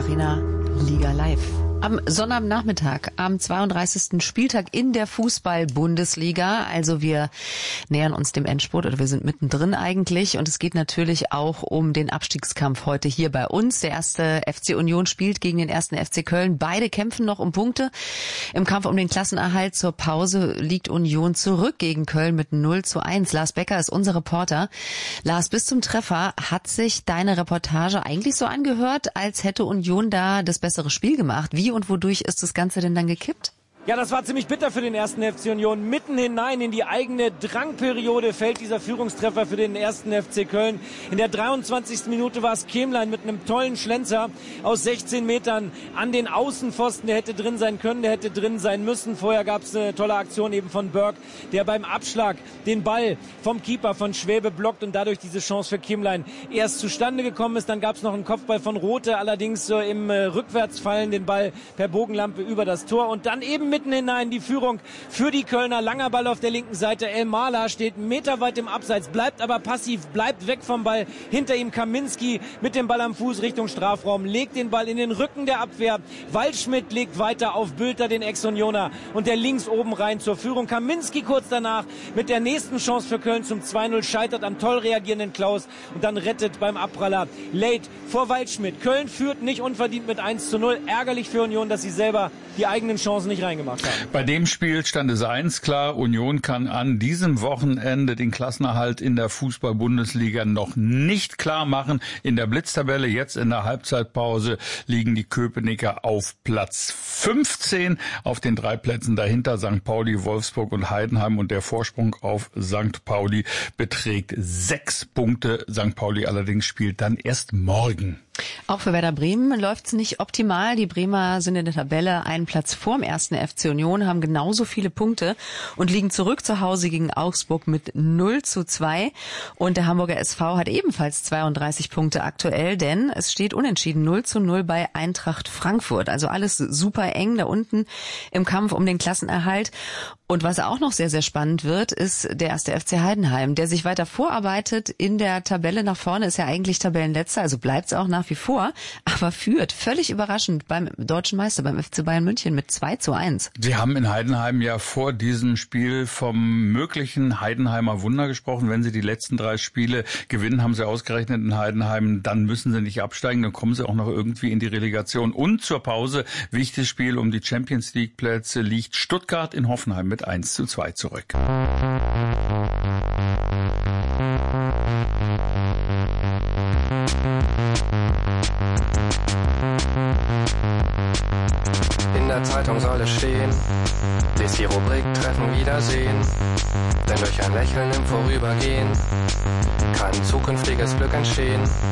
Arena Liga Live. Am Sonnabendnachmittag, am 32. Spieltag in der Fußball-Bundesliga. Also wir nähern uns dem Endspurt oder wir sind mittendrin eigentlich. Und es geht natürlich auch um den Abstiegskampf heute hier bei uns. Der erste FC Union spielt gegen den ersten FC Köln. Beide kämpfen noch um Punkte. Im Kampf um den Klassenerhalt zur Pause liegt Union zurück gegen Köln mit 0:1. Lars Becker ist unser Reporter. Lars, bis zum Treffer hat sich deine Reportage eigentlich so angehört, als hätte Union da das bessere Spiel gemacht. Wie und wodurch ist das Ganze denn dann gekippt? Ja, das war ziemlich bitter für den ersten FC Union. Mitten hinein in die eigene Drangperiode fällt dieser Führungstreffer für den ersten FC Köln. In der 23. Minute war es Kemlein mit einem tollen Schlenzer aus 16 Metern an den Außenpfosten. Der hätte drin sein können, der hätte drin sein müssen. Vorher gab es eine tolle Aktion eben von Burke, der beim Abschlag den Ball vom Keeper von Schwäbe blockt und dadurch diese Chance für Kemlein erst zustande gekommen ist. Dann gab es noch einen Kopfball von Rothe, allerdings im Rückwärtsfallen den Ball per Bogenlampe über das Tor. Und dann eben mitten hinein die Führung für die Kölner. Langer Ball auf der linken Seite. El Mala steht meterweit im Abseits, bleibt aber passiv, bleibt weg vom Ball. Hinter ihm Kaminski mit dem Ball am Fuß Richtung Strafraum, legt den Ball in den Rücken der Abwehr. Waldschmidt legt weiter auf Bülter, den Ex-Unioner, und der links oben rein zur Führung. Kaminski kurz danach mit der nächsten Chance für Köln zum 2:0, scheitert am toll reagierenden Klaus und dann rettet beim Abpraller Late vor Waldschmidt. Köln führt nicht unverdient mit 1:0. Ärgerlich für Union, dass sie selber die eigenen Chancen nicht reingemacht haben. Bei dem Spiel stand es eins klar: Union kann an diesem Wochenende den Klassenerhalt in der Fußball-Bundesliga noch nicht klar machen. In der Blitztabelle, jetzt in der Halbzeitpause, liegen die Köpenicker auf Platz 15. Auf den 3 Plätzen dahinter St. Pauli, Wolfsburg und Heidenheim. Und der Vorsprung auf St. Pauli beträgt 6 Punkte. St. Pauli allerdings spielt dann erst morgen. Auch für Werder Bremen läuft's nicht optimal. Die Bremer sind in der Tabelle einen Platz vorm ersten FC Union, haben genauso viele Punkte und liegen zurück zu Hause gegen Augsburg mit 0:2. Und der Hamburger SV hat ebenfalls 32 Punkte aktuell, denn es steht unentschieden 0:0 bei Eintracht Frankfurt. Also alles super eng da unten im Kampf um den Klassenerhalt. Und was auch noch sehr, sehr spannend wird, ist der erste FC Heidenheim, der sich weiter vorarbeitet in der Tabelle nach vorne, ist ja eigentlich Tabellenletzter, also bleibt's auch nach wie vor, aber führt völlig überraschend beim deutschen Meister, beim FC Bayern München mit 2:1. Sie haben in Heidenheim ja vor diesem Spiel vom möglichen Heidenheimer Wunder gesprochen. Wenn Sie die letzten 3 Spiele gewinnen, haben Sie ausgerechnet in Heidenheim, dann müssen Sie nicht absteigen, dann kommen Sie auch noch irgendwie in die Relegation. Und zur Pause, wichtiges Spiel um die Champions League Plätze, liegt Stuttgart in Hoffenheim mit 1:2 zurück. In der Zeitung soll es stehen, lies die Rubrik Treffen Wiedersehen. Denn durch ein Lächeln im Vorübergehen kann zukünftiges Glück entstehen.